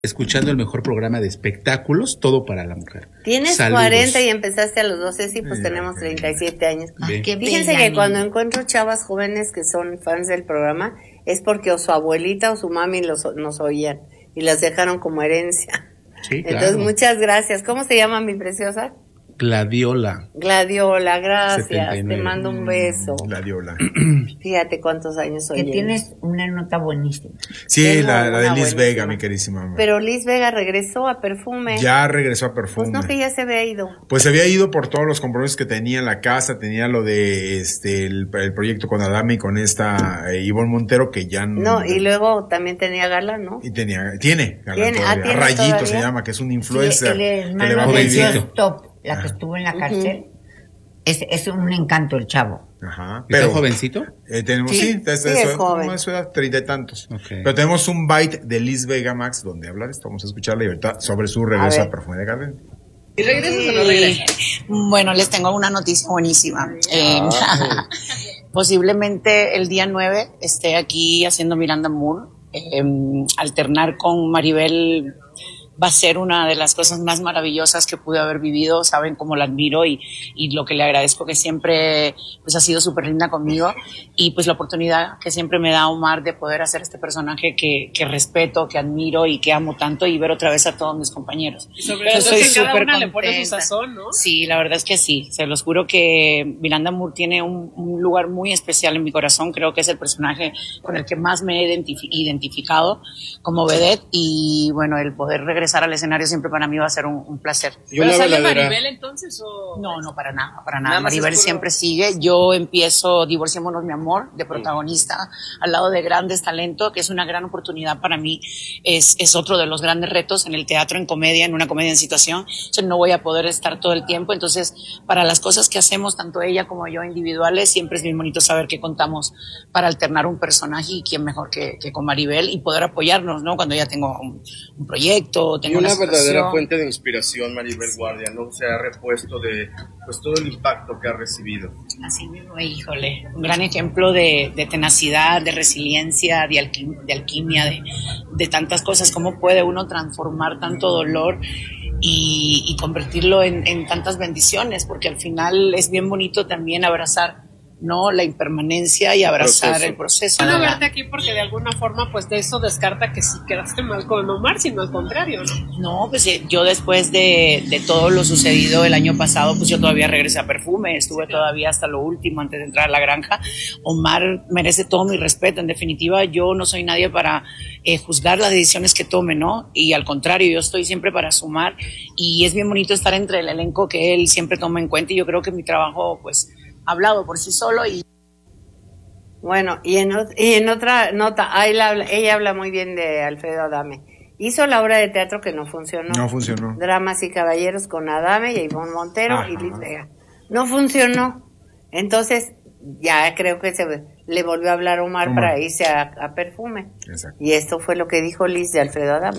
Escuchando el mejor programa de espectáculos, todo para la mujer. Tienes Saludos. 40 y empezaste a los 12, sí, pues tenemos 37 años. Bien. Qué Fíjense bella que cuando niña. encuentro chavas jóvenes que son fans del programa, es porque o su abuelita o su mami nos oían y las dejaron como herencia. Sí, claro. Entonces, muchas gracias. ¿Cómo se llama mi preciosa? Gladiola. Gladiola, gracias. 79. Te mando un beso. Gladiola. Fíjate cuántos años Que oye. tienes una nota buenísima. Sí, Tengo la de una Liz buenísima. Vega, mi querísima mamá. Pero Liz Vega regresó a Perfume. Ya regresó a Pues Perfume. no, que ya se había ido. Pues se había ido por todos los compromisos que tenía en la casa, tenía lo de el proyecto con Adame y con esta Ivonne Montero que ya No, y luego también tenía gala, ¿no? y tiene Galán ¿Tiene? todavía. ¿Tiene Rayito todavía? se llama, que es un Sí, influencer el que le va hermano muy de bien. jovencito. Top, la que estuvo en la cárcel. Es un encanto el chavo. Ajá. ¿Está jovencito? Tenemos, Sí, sí, es sí, es joven. como de su edad, 30 y tantos. Ok. Pero tenemos un bite de Liz Vega Max donde hablar esto, vamos a escucharla y ahorita sobre su regreso A a, ver. Perfume de Gardenia. ¿Y regresas o no regresas? Bueno, les tengo una noticia buenísima. Posiblemente el día 9 esté aquí haciendo Miranda Moore. Alternar con Maribel va a ser una de las cosas más maravillosas que pude haber vivido. Saben cómo la admiro y lo que le agradezco, que siempre pues ha sido súper linda conmigo, y pues la oportunidad que siempre me da Omar de poder hacer este personaje que respeto, que admiro y que amo tanto, y ver otra vez a todos mis compañeros. Y sobre Yo todo que cada súper una le pone su contenta. sazón, ¿no? Sí, la verdad es que sí. Se los juro que Miranda Moore tiene un lugar muy especial en mi corazón. Creo que es el personaje con el que más me he identificado como vedette, y bueno, el poder regresar al escenario siempre para mí va a ser un placer. ¿Pero sale Maribel entonces o...? No, para nada, Nada más Maribel es puro- siempre sigue. Yo empiezo Divorciémonos, mi amor, de protagonista, al lado de grandes talentos, que es una gran oportunidad para mí. Es otro de los grandes retos en el teatro, en comedia, en una comedia en situación. Yo no voy a poder estar todo el tiempo. Entonces, para las cosas que hacemos, tanto ella como yo individuales, siempre es bien bonito saber que contamos para alternar un personaje, y quién mejor que con Maribel, y poder apoyarnos, ¿no? Cuando ya tengo un proyecto, Y tengo una situación. verdadera fuente de inspiración, Maribel Guardia, ¿no? Se ha repuesto de pues todo el impacto que ha recibido. Así mismo, híjole, un gran ejemplo de tenacidad, de resiliencia, de alquimia, de tantas cosas. ¿Cómo puede uno transformar tanto dolor y convertirlo en tantas bendiciones? Porque al final es bien bonito también abrazar, ¿no?, la impermanencia y abrazar el proceso. Bueno, verte aquí porque de alguna forma pues de eso descarta que sí quedaste mal con Omar, sino al contrario, ¿no? No, pues yo después de todo lo sucedido el año pasado, pues yo todavía regresé a Perfume, estuve todavía hasta lo último antes de entrar a la granja. Omar merece todo mi respeto. En definitiva, yo no soy nadie para juzgar las decisiones que tome, ¿no? Y al contrario, yo estoy siempre para sumar, y es bien bonito estar entre el elenco que él siempre toma en cuenta, y yo creo que mi trabajo pues ha hablado por sí solo. Y Bueno, y en otra nota, ella habla muy bien de Alfredo Adame. Hizo la obra de teatro que no funcionó. No funcionó. Damas y Caballeros con Adame y Ivonne Montero Ajá. y Liz Vega. No funcionó. Entonces, ya creo que le volvió a hablar Omar para irse a Perfume. Exacto. Y esto fue lo que dijo Liz de Alfredo Adame.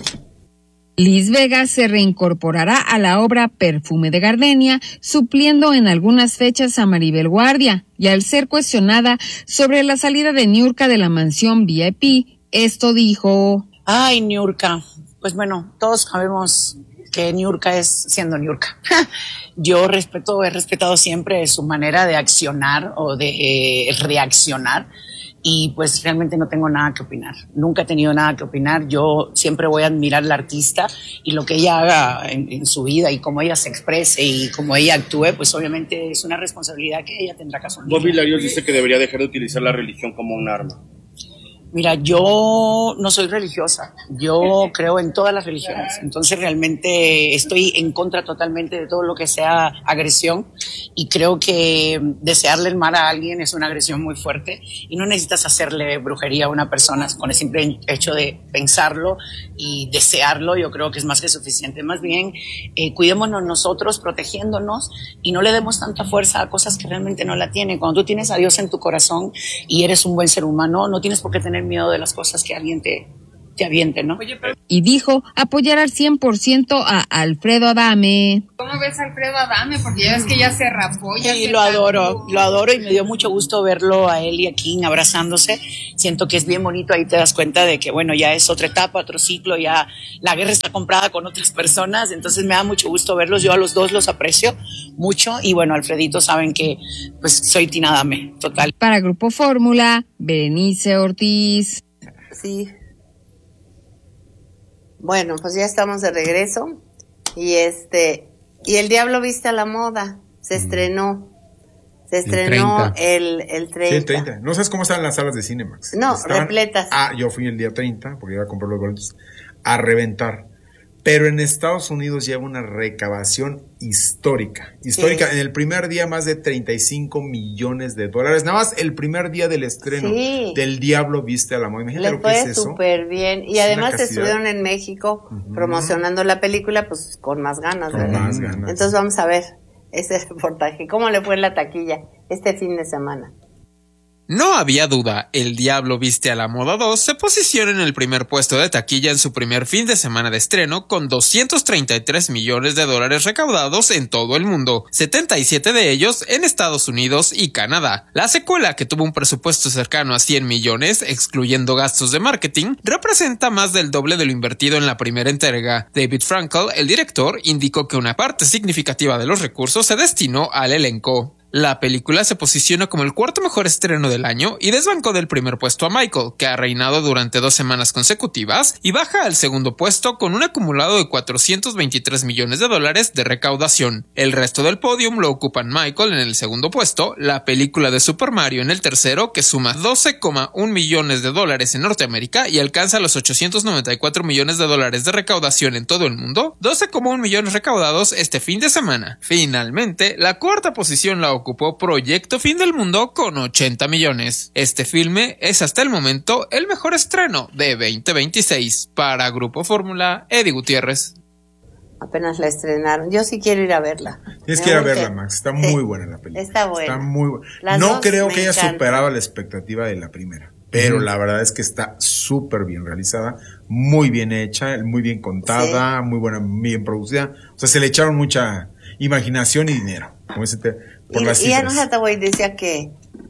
Liz Vega se reincorporará a la obra Perfume de Gardenia, supliendo en algunas fechas a Maribel Guardia, y al ser cuestionada sobre la salida de Niurka de la mansión VIP, esto dijo: ay, Niurka, pues bueno, todos sabemos que Niurka es siendo Niurka. Yo he respetado siempre su manera de accionar o de reaccionar, y pues realmente no tengo nada que opinar. Nunca he tenido nada que opinar. Yo siempre voy a admirar al artista, y lo que ella haga en su vida, y cómo ella se exprese y cómo ella actúe, pues obviamente es una responsabilidad que ella tendrá que asumir. Bobby Larios dice que debería dejar de utilizar la religión como un arma. Mira, yo no soy religiosa, yo creo en todas las religiones, entonces realmente estoy en contra totalmente de todo lo que sea agresión, y creo que desearle el mal a alguien es una agresión muy fuerte, y no necesitas hacerle brujería a una persona con el simple hecho de pensarlo y desearlo. Yo creo que es más que suficiente. Más bien, cuidémonos nosotros, protegiéndonos, y no le demos tanta fuerza a cosas que realmente no la tienen. Cuando tú tienes a Dios en tu corazón y eres un buen ser humano, no tienes por qué tener miedo de las cosas que alguien te te aviente, ¿no? Oye, pero Y dijo apoyar al 100% a Alfredo Adame. ¿Cómo ves a Alfredo Adame? Porque ya ves que ya se rapó. Ya Sí, se lo adoro y me dio mucho gusto verlo a él y a Kim abrazándose. Siento que es bien bonito, ahí te das cuenta de que, bueno, ya es otra etapa, otro ciclo, ya la guerra está comprada con otras personas, entonces me da mucho gusto verlos, yo a los dos los aprecio mucho y bueno, Alfredito saben que pues soy Tina Adame, total. Para Grupo Fórmula, Berenice Ortiz. Sí. Bueno, pues ya estamos de regreso y y El Diablo Viste a la Moda se estrenó. Se estrenó el 30. Sí, el 30. No sabes cómo estaban las salas de Cinemax. No, repletas. Yo fui el día 30 porque iba a comprar los boletos a reventar. Pero en Estados Unidos lleva una recaudación histórica. Histórica. Sí. En el primer día más de 35 millones de dólares. Nada más el primer día del estreno del Diablo Viste a la Moda. Imagínate le lo que es eso. Súper bien. Y además estuvieron en México promocionando la película pues con más ganas. Con más ganas. Entonces vamos a ver ese reportaje. ¿Cómo le fue en la taquilla este fin de semana? No había duda, El Diablo Viste a la Moda 2 se posiciona en el primer puesto de taquilla en su primer fin de semana de estreno con 233 millones de dólares recaudados en todo el mundo, 77 de ellos en Estados Unidos y Canadá. La secuela, que tuvo un presupuesto cercano a 100 millones, excluyendo gastos de marketing, representa más del doble de lo invertido en la primera entrega. David Frankel, el director, indicó que una parte significativa de los recursos se destinó al elenco. La película se posiciona como el cuarto mejor estreno del año y desbancó del primer puesto a Michael, que ha reinado durante 2 semanas consecutivas, y baja al segundo puesto con un acumulado de 423 millones de dólares de recaudación. El resto del podium lo ocupan Michael en el segundo puesto, la película de Super Mario en el tercero, que suma 12,1 millones de dólares en Norteamérica y alcanza los 894 millones de dólares de recaudación en todo el mundo, 12,1 millones recaudados este fin de semana. Finalmente, la cuarta posición la ocupó Proyecto Fin del Mundo con 80 millones. Este filme es hasta el momento el mejor estreno de 2026. Para Grupo Fórmula, Eddie Gutiérrez. Apenas la estrenaron. Yo sí quiero ir a verla. Tienes que ir a verla, Max. Está muy buena la película. Está buena. Está muy buena. No creo que haya superado la expectativa de la primera. Pero la verdad es que está súper bien realizada, muy bien hecha, muy bien contada, muy buena, bien producida. O sea, se le echaron mucha imaginación y dinero. Como y Anne Hathaway decía que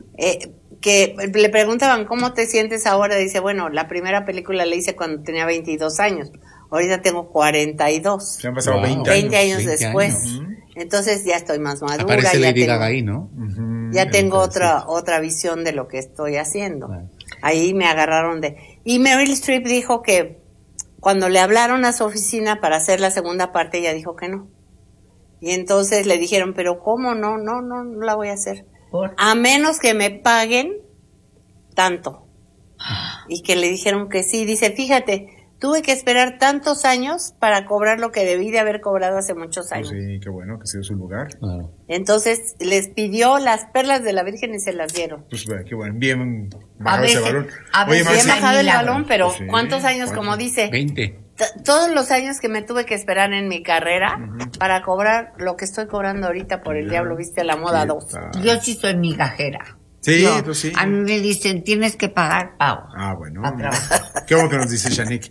le preguntaban ¿cómo te sientes ahora? Dice, bueno, la primera película la hice cuando tenía 22 años, ahorita tengo 42. Se han pasado 20 años después. Entonces ya estoy más madura. Aparece Lady Gaga ahí, ¿no? Ya tengo otra visión de lo que estoy haciendo. Ahí me agarraron Y Meryl Streep dijo que cuando le hablaron a su oficina para hacer la segunda parte, ella dijo que no. Y entonces le dijeron, pero ¿cómo? No la voy a hacer. A menos que me paguen tanto. Y que le dijeron que sí. Dice, fíjate, tuve que esperar tantos años para cobrar lo que debí de haber cobrado hace muchos años. Sí, qué bueno que se dio su lugar. Claro. Entonces les pidió las perlas de la Virgen y se las dieron. Pues qué bueno, bien bajado ese balón. Bien bajado el balón, pero pues sí, ¿cuántos años? Como dice, 20. Todos los años que me tuve que esperar en mi carrera para cobrar lo que estoy cobrando ahorita por El Diablo Viste a la Moda 2. Yo sí soy migajera. Sí, tú sí. A mí me dicen, tienes que pagar, pago. Bueno. Qué bueno que nos dice Shanique.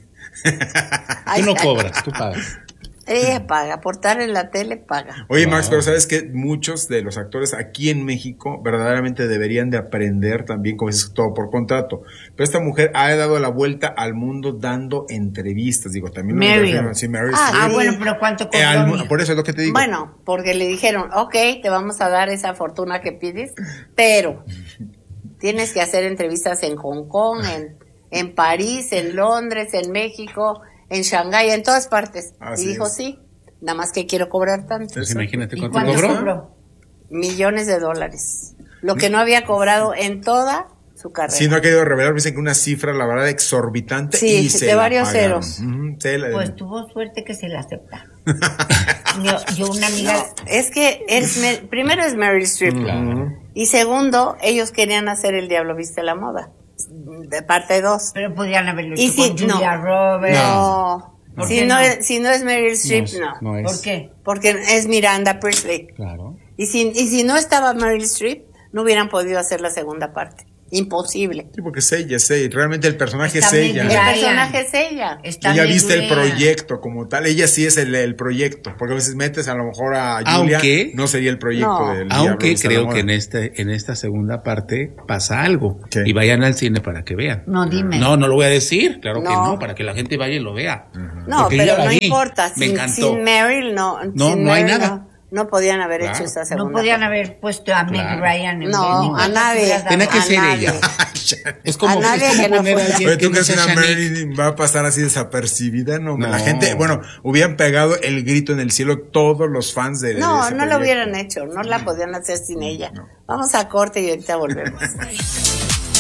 Tú no cobras, tú pagas. Ella paga, por estar en la tele paga. Oye, Max, pero sabes que muchos de los actores aquí en México verdaderamente deberían de aprender también, como dices, todo por contrato. Pero esta mujer ha dado la vuelta al mundo dando entrevistas, digo, también. Meryl. Bueno, pero ¿cuánto cobró? Por eso es lo que te digo. Bueno, porque le dijeron, te vamos a dar esa fortuna que pides, pero tienes que hacer entrevistas en Hong Kong, en París, en Londres, en México, en Shanghái, en todas partes. Así y dijo, sí, nada más que quiero cobrar tanto. Pues imagínate cuánto cobró. Millones de dólares. Lo que no había cobrado en toda su carrera. Sí, no ha querido revelar, dicen que una cifra, la verdad, exorbitante. Sí, y se de la varios pagaron. ceros. Pues tuvo suerte que se la aceptaron. yo una amiga... No, es que primero es Meryl Streep. Y segundo, ellos querían hacer El Diablo Viste a la Moda. De parte 2. Pero podrían haberlo hecho con Julia Roberts. No. Si no es Meryl Streep, no. ¿Por qué? Porque es Miranda Priestley. Claro. Y si no estaba Meryl Streep, no hubieran podido hacer la segunda parte. Imposible. Sí, porque es ella, realmente el personaje Está es ella. Meg Ryan. El personaje es ella. Está Ella Meg viste el Ryan. proyecto como tal, ella sí es el proyecto, porque a veces metes a lo mejor a Julia, Aunque- no sería el proyecto No. del Diablo Aunque Viste a la creo Moda. que en esta segunda parte pasa algo. ¿Qué? Y vayan al cine para que vean. No, dime. No lo voy a decir, claro que No. no, para que la gente vaya y lo vea. No, Porque yo pero ya la no vi, importa. Me Sin, encantó. sin Meryl no. No, sin no hay Meryl nada. No podían haber Claro. hecho esa segunda. No podían parte. haber puesto a Meg Claro. Ryan en No, vez a de- nadie. hubieras dado- Tenía que A ser nadie. ella. Es como, A nadie es como que no poner a fuera. alguien Oye, que ¿tú no crees que sea una Chanel. Marilyn va a pasar así desapercibida? No, No. la gente, bueno, hubieran pegado el grito en el cielo todos los fans de No, ese no lo proyecto. hubieran hecho. No la podían hacer sin ella. Vamos a corte y ahorita volvemos.